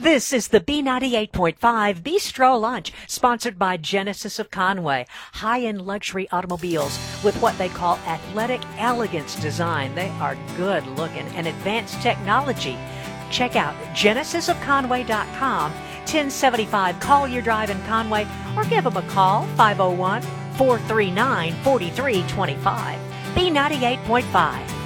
This is the B98.5 Bistro Lunch, sponsored by Genesis of Conway. High-end luxury automobiles with what they call athletic elegance design. They are good looking and advanced technology. Check out genesisofconway.com, 1075 Collier Drive in Conway, or give them a call, 501-439-4325. B98.5.